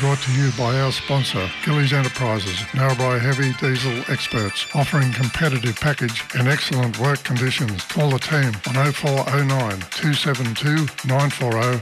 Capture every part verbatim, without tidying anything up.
brought to you by our sponsor, Gillies Enterprises, Narrabri Heavy Diesel experts, offering competitive package and excellent work conditions. Call the team on oh four oh nine, two seven two, nine four oh.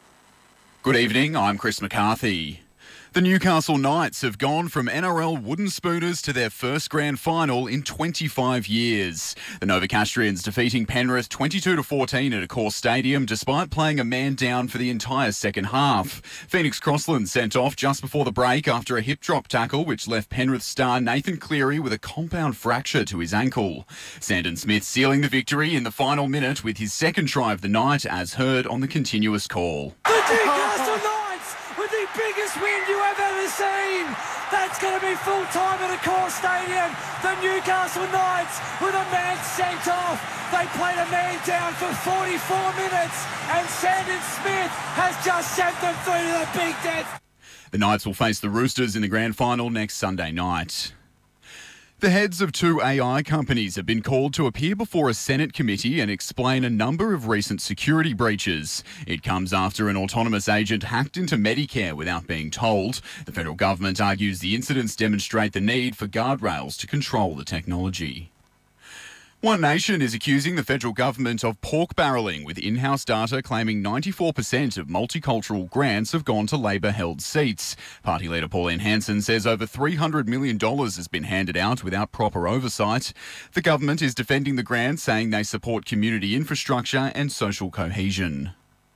Good evening, I'm Chris McCarthy. The Newcastle Knights have gone from N R L wooden spooners to their first grand final in twenty-five years. The Novocastrians defeating Penrith twenty-two to fourteen at Accor Stadium despite playing a man down for the entire second half. Phoenix Crossland sent off just before the break after a hip drop tackle which left Penrith star Nathan Cleary with a compound fracture to his ankle. Sandon Smith sealing the victory in the final minute with his second try of the night, as heard on the continuous call. The Newcastle Knights with the biggest win you have ever seen. That's going to be full time at Accor Stadium. The Newcastle Knights with a man sent off. They played a man down for forty-four minutes and Sandon Smith has just sent them through to the big death. The Knights will face the Roosters in the grand final next Sunday night. The heads of two A I companies have been called to appear before a Senate committee and explain a number of recent security breaches. It comes after an autonomous agent hacked into Medicare without being told. The federal government argues the incidents demonstrate the need for guardrails to control the technology. One Nation is accusing the federal government of pork barrelling, with in-house data claiming ninety-four percent of multicultural grants have gone to Labor-held seats. Party leader Pauline Hanson says over three hundred million dollars has been handed out without proper oversight. The government is defending the grants, saying they support community infrastructure and social cohesion.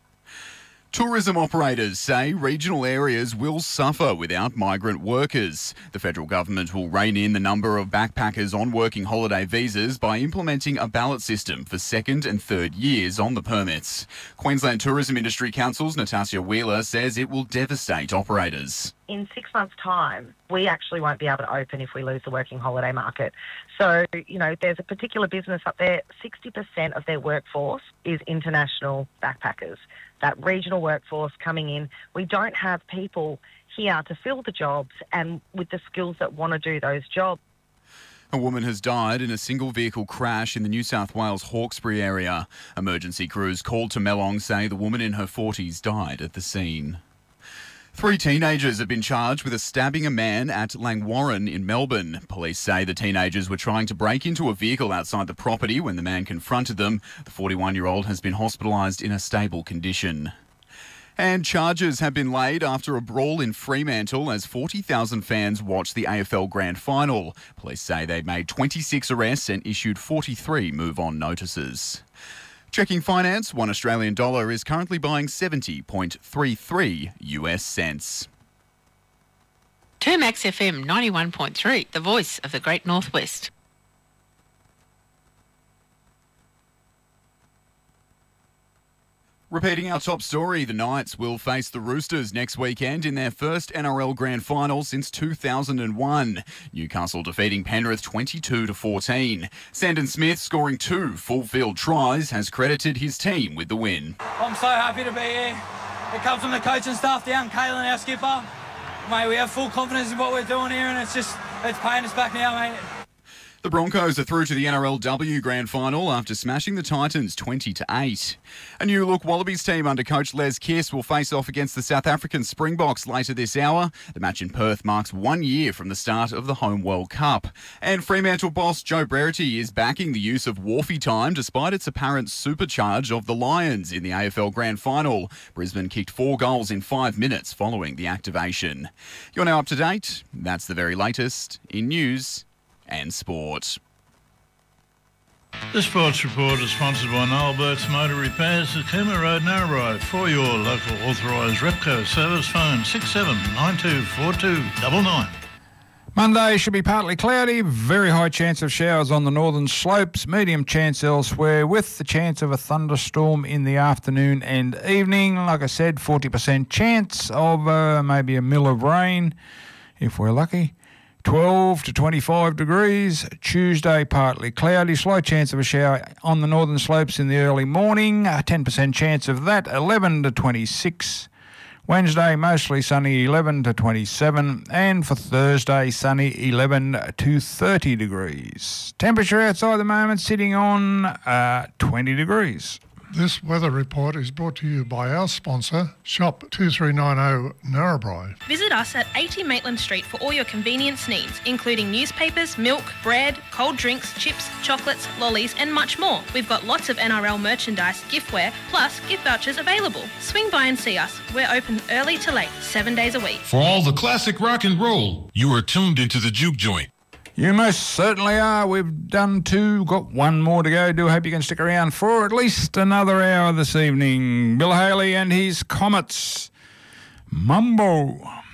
Tourism operators say regional areas will suffer without migrant workers. The federal government will rein in the number of backpackers on working holiday visas by implementing a ballot system for second and third years on the permits. Queensland Tourism Industry Council's Natasha Wheeler says it will devastate operators. In six months' time, we actually won't be able to open if we lose the working holiday market. So, you know, there's a particular business up there, sixty percent of their workforce is international backpackers. That regional workforce coming in, we don't have people here to fill the jobs and with the skills that want to do those jobs. A woman has died in a single vehicle crash in the New South Wales Hawkesbury area. Emergency crews called to Melong say the woman in her forties died at the scene. Three teenagers have been charged with a stabbing a man at Langwarrin in Melbourne. Police say the teenagers were trying to break into a vehicle outside the property when the man confronted them. The forty-one-year-old has been hospitalised in a stable condition. And charges have been laid after a brawl in Fremantle as forty thousand fans watched the A F L Grand Final. Police say they made twenty-six arrests and issued forty-three move-on notices. Checking finance, one Australian dollar is currently buying seventy point three three U S cents. Termax F M ninety-one point three, the voice of the Great Northwest. Repeating our top story, the Knights will face the Roosters next weekend in their first N R L Grand Final since two thousand one. Newcastle defeating Penrith twenty-two to fourteen. Sandon Smith, scoring two full-field tries, has credited his team with the win. I'm so happy to be here. It comes from the coaching staff down, Kalen, our skipper. Mate, we have full confidence in what we're doing here and it's just, it's paying us back now, mate. The Broncos are through to the N R L W Grand Final after smashing the Titans twenty to eight. A new look Wallabies team under coach Les Kiss will face off against the South African Springboks later this hour. The match in Perth marks one year from the start of the home World Cup. And Fremantle boss Joe Brereton is backing the use of Wharfie time despite its apparent supercharge of the Lions in the A F L Grand Final. Brisbane kicked four goals in five minutes following the activation. You're now up to date. That's the very latest in news and sport. The Sports Report is sponsored by Noel Burke's Motor Repairs at Cooma Road, Narrabri. For your local authorised Repco service, phone six seven nine two four two nine nine. Monday should be partly cloudy, very high chance of showers on the northern slopes, medium chance elsewhere with the chance of a thunderstorm in the afternoon and evening. Like I said, forty percent chance of uh, maybe a mill of rain if we're lucky. twelve to twenty-five degrees. Tuesday, partly cloudy. Slight chance of a shower on the northern slopes in the early morning. A ten percent chance of that. eleven to twenty-six. Wednesday, mostly sunny, eleven to twenty-seven. And for Thursday, sunny, eleven to thirty degrees. Temperature outside the moment sitting on uh, twenty degrees. This weather report is brought to you by our sponsor, Shop two three nine zero Narrabri. Visit us at eighty Maitland Street for all your convenience needs, including newspapers, milk, bread, cold drinks, chips, chocolates, lollies and much more. We've got lots of N R L merchandise, giftware, plus gift vouchers available. Swing by and see us. We're open early to late, seven days a week. For all the classic rock and roll, you are tuned into the Juke Joint. You most certainly are. We've done two, got one more to go. Do hope you can stick around for at least another hour this evening. Bill Haley and his Comets. Mumbo.